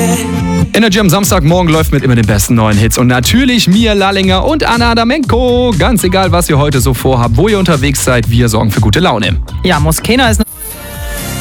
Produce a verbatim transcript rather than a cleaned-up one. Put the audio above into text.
Energy am Samstagmorgen läuft mit immer den besten neuen Hits. Und natürlich Mia Lallinger und Anna Adamenko. Ganz egal, was ihr heute so vorhabt, wo ihr unterwegs seid, wir sorgen für gute Laune. Ja, Moskena ist